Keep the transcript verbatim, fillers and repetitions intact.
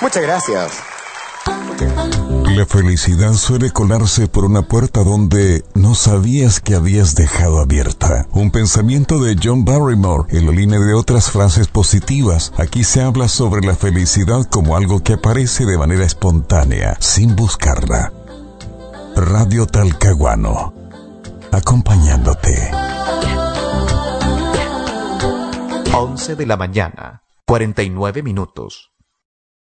Muchas gracias. La felicidad suele colarse por una puerta donde no sabías que habías dejado abierta. Un pensamiento de John Barrymore en la línea de otras frases positivas. Aquí se habla sobre la felicidad como algo que aparece de manera espontánea, sin buscarla. Radio Talcahuano, acompañándote. once de la mañana, cuarenta y nueve minutos.